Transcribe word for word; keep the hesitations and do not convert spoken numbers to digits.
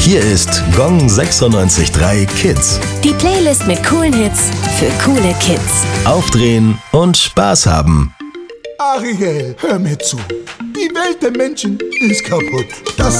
Hier ist Gong sechsundneunzig Komma drei Kids. Die Playlist mit coolen Hits für coole Kids. Aufdrehen und Spaß haben. Ariel, hör mir zu. Die Welt der Menschen ist kaputt. Das